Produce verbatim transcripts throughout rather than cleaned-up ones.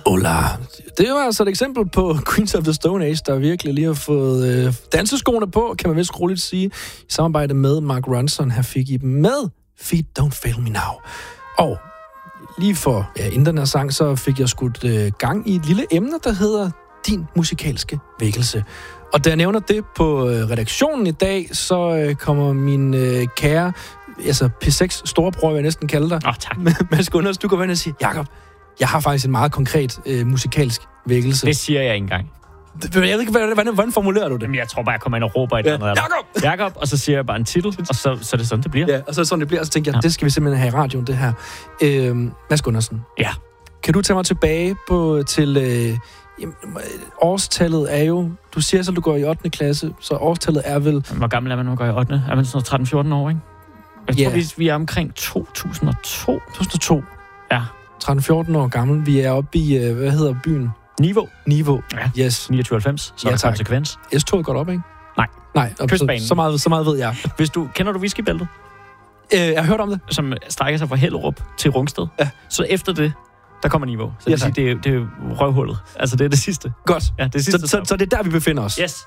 Hola. Det var altså et eksempel på Queens of the Stone Age, der virkelig lige har fået øh, danseskoene på, kan man vist roligt sige, i samarbejde med Mark Ronson. Her fik I dem med Feet Don't Fail Me Now. Og lige for ja, inden den her sang, så fik jeg skudt øh, gang i et lille emne, der hedder Din musikalske vækkelse. Og da jeg nævner det på øh, redaktionen i dag, så øh, kommer min øh, kære, altså P seks storebror, vil jeg næsten kalde dig. Åh, oh, tak. Mads Gunners, du går hen og siger, Jakob, jeg har faktisk en meget konkret øh, musikalsk vækkelse. Det siger jeg ikke engang. Jeg ved ikke, hvordan, hvordan, hvordan formulerer du det? Jamen, jeg tror bare, jeg kommer ind og råber et ja. eller andet. Jakob! Jakob! Og så siger jeg bare en titel, og så, så er det sådan, det bliver. Ja, og så er det sådan, det bliver. Og så tænker jeg, ja. det skal vi simpelthen have i radioen, det her. Øh, Mads Gundersen. Ja. Kan du tage mig tilbage på, til... Øh, jamen, årstallet er jo... Du siger så, at du går i ottende klasse, så årstallet er vel... Hvor gammel er man, når man går i ottende? Er man sådan tretten fjorten år, ikke? Jeg ja. tror, vi, vi er omkring to tusind og to. to tusind og to. Ja. tretten fjorten år gammel. Vi er oppe i, øh, hvad hedder byen? Niveau. Niveau. Ja. Yes. niogtyve halvfems, så ja, er der konsekvens. S-toget går op, ikke? Nej. Nej, Kystbanen. Så, så, meget, så meget ved jeg. Hvis du, kender du whiskybæltet? Øh, jeg har hørt om det. Som strækker sig fra Hellerup til Rungsted. Ja. Så efter det, der kommer Niveau. Så det, ja, sige, det, er, det er røvhullet. Altså, det er det sidste. Godt. Ja, det er sidste, så, så, så det er der, vi befinder os. Yes.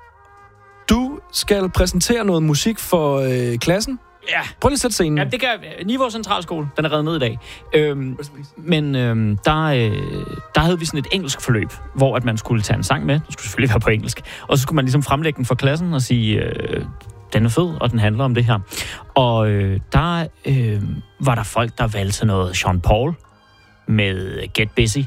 Du skal præsentere noget musik for øh, klassen. Ja. Prøv lige at sætte scenen. Ja, det gør Niveau Centralskole. Den er reddet ned i dag. Øhm, men øhm, der, øh, der havde vi sådan et engelsk forløb, hvor at man skulle tage en sang med. Det skulle selvfølgelig være på engelsk. Og så skulle man ligesom fremlægge den for klassen og sige, øh, den er fed, og den handler om det her. Og øh, der øh, var der folk, der valgte noget Sean Paul med Get Busy.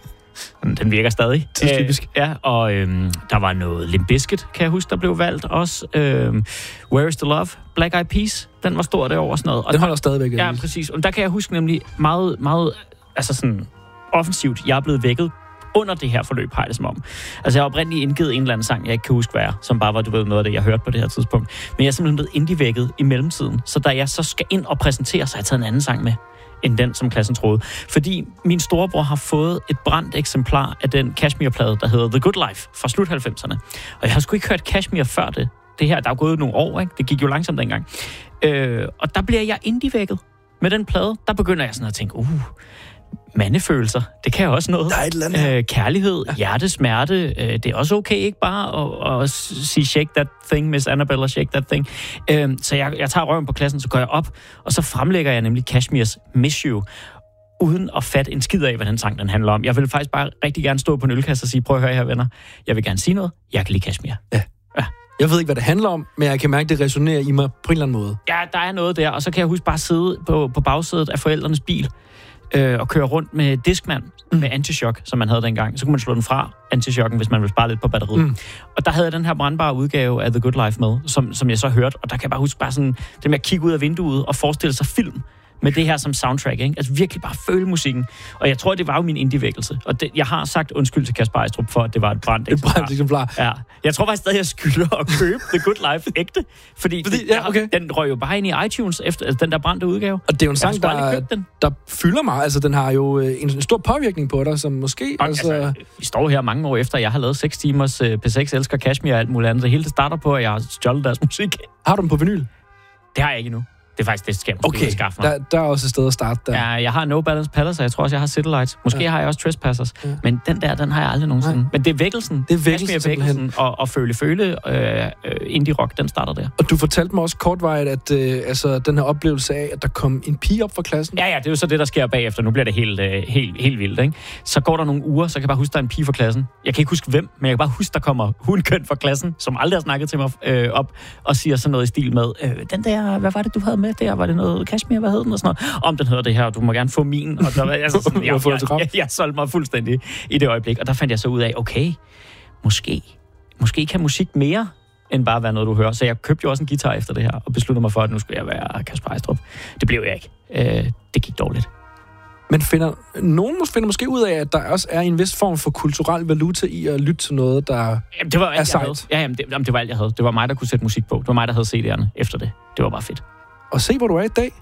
Den virker stadig. Det er typisk. Øh, ja, og øhm, der var noget Limp Bizkit, kan jeg huske, der blev valgt også. Øhm, Where is the Love? Black Eyed Peas. Den var stor derovre og sådan noget. Og den holder stadigvæk. Ja, præcis. Og der kan jeg huske nemlig meget, meget altså sådan offensivt, jeg er blevet vækket under det her forløb, har jeg det som om. Altså, jeg har oprindeligt indgivet en eller anden sang, jeg ikke kan huske, hvad er, som bare var, du ved, noget af det, jeg hørte på det her tidspunkt. Men jeg er simpelthen blevet indie-vækket i mellemtiden. Så da jeg så skal ind og præsentere, så har jeg taget en anden sang med end den, som klassen troede. Fordi min storebror har fået et brændt eksemplar af den Kashmir-plade, der hedder The Good Life fra slut halvfemserne. Og jeg har sgu ikke hørt Kashmir før det. Det her, der er gået nogle år, ikke? Det gik jo langsomt dengang. Øh, og der bliver jeg indie-vækket med den plade. Der begynder jeg sådan at tænke, uh, mandefølelser, det kan også noget. Der er et eller andet. Øh, kærlighed, ja. Hjertesmerte, øh, det er også okay, ikke bare at, at sige shake that thing, Miss Annabella, shake that thing. Øh, så jeg, jeg tager røven på klassen, så går jeg op, og så fremlægger jeg nemlig Kashmirs Miss You, uden at fatte en skid af, hvad den sang den handler om. Jeg vil faktisk bare rigtig gerne stå på en ølkasse og sige, prøv at høre her, venner, jeg vil gerne sige noget, jeg kan lide Kashmir. Ja. Ja. Jeg ved ikke, hvad det handler om, men jeg kan mærke, det resonerer i mig på en eller anden måde. Ja, der er noget der, og så kan jeg huske bare sidde på, på bagsædet af forældrenes bil, Øh, og køre rundt med Discman mm. med anti-shock, som man havde dengang. Så kunne man slå den fra anti-shocken, hvis man ville spare lidt på batteriet. Mm. Og der havde jeg den her brandbare udgave af The Good Life med, som, som jeg så hørte. Og der kan jeg bare huske bare sådan, det med at kigge ud af vinduet og forestille sig film med det her som soundtrack, ikke? Altså virkelig bare føle musikken. Og jeg tror, det var jo min indie-vækkelse. Og det, jeg har sagt undskyld til Kasper Ejstrup for, at det var et brændt eksemplar. Et brændt eksemplar. Ja. Jeg tror faktisk stadig, jeg skylder at købe The Good Life ægte. Fordi, fordi ja, okay. den røg jo bare ind i iTunes efter altså, den der brændte udgave. Og det er jo en sang, der, der fylder mig. Altså, den har jo en, en stor påvirkning på dig, som måske... Og, altså... altså, vi står her mange år efter, jeg har lavet seks timers uh, P seks elsker Kashmir og alt muligt andet. Det hele det starter på, at jeg har stjålet deres musik. Har du dem på vinyl? Det har jeg ikke endnu. Det er faktisk det, skal jeg måske okay. skaffe mig. Der, der er også et sted at starte der. Ja, jeg har No Balance Palace, og jeg tror også, jeg har City Lights. Måske ja. har jeg også Trespassers. Ja. Men den der, den har jeg aldrig nogensinde. Ja. Men det er vækkelsen. Det er vækkelsen, vækkelsen og, og føle-føle øh, indie-rock, den starter der. Og du fortalte mig også kortvarigt, at øh, altså, den her oplevelse af, at der kom en pige op fra klassen. Ja, ja, det er jo så det, der sker bagefter. Nu bliver det helt, øh, helt, helt vildt, ikke? Så går der nogle uger, så kan jeg bare huske, der er en pige fra klassen. Jeg kan ikke huske hvem, men jeg kan bare huske, der kommer hundkøn fra klassen, som aldrig har snakket til mig øh, op, og siger sådan noget i stil med, øh, den der, hvad var det, du havde med der? Var det noget Kashmir, hvad hed den? Og sådan noget. Om den hedder det her, du må gerne få min. Og der, altså, sådan, jeg, jeg, jeg, jeg, jeg solgte mig fuldstændig i det øjeblik. Og der fandt jeg så ud af, okay, måske, måske kan musik mere end bare være noget, du hører. Så jeg købte jo også en guitar efter det her, og besluttede mig for, at nu skulle jeg være Kasper Ejstrup. Det blev jeg ikke. Øh, det gik dårligt. Men finder, nogen finder måske ud af, at der også er en vis form for kulturel valuta i at lytte til noget, der jamen, det var alt, er sejt. Ja, jamen, det, jamen, det var alt, jeg havde. Det var mig, der kunne sætte musik på. Det var mig, der havde C D'erne efter det. Det var bare fedt. Og se, hvor du er i dag.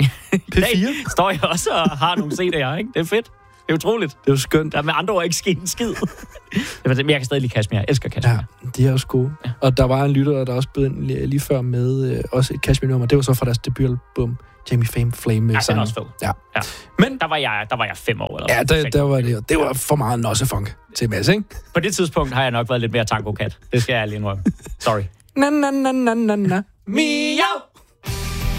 P fire står jeg også og har nogle C D'er, ikke? Det er fedt. Det er utroligt. Det er jo skønt. Der er med andre ord ikke sket en skid. Men jeg kan stadig lide Kashmir. Jeg elsker Kashmir. Ja, de er også gode. Ja. Og der var en lytter, der også bød lige før med øh, også et Kashmir-nummer. Det var så fra deres debutalbum Jamie Fame Flame. Ja, den er også fed. Ja. Ja. Men der var jeg, der var jeg fem år. Eller ja, der, der var det. Det var for meget nossefunk til Mads, ikke? På det tidspunkt har jeg nok været lidt mere tango-kat. Det skal jeg lige indrømme. Sorry. Na na na na na na. Miau!